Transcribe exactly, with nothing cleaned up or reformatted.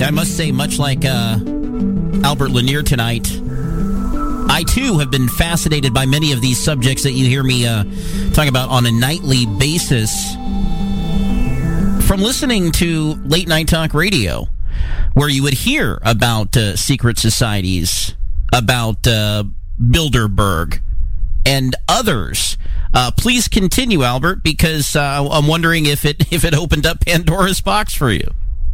I must say, much like uh, Albert Lanier tonight, I, too, have been fascinated by many of these subjects that you hear me uh, talk about on a nightly basis. From listening to late night talk radio, where you would hear about uh, secret societies, about uh, Bilderberg, and others. Uh, please continue, Albert, because uh, I'm wondering if it if it opened up Pandora's box for you.